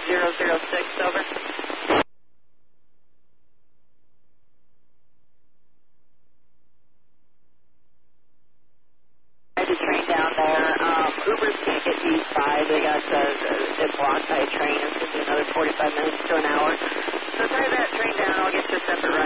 006, over. I had a train down there. Ubers can't get to East 5. They got it blocked by a train. It's going to be another 45 minutes to an hour. So drive that train down. I'll get you a separate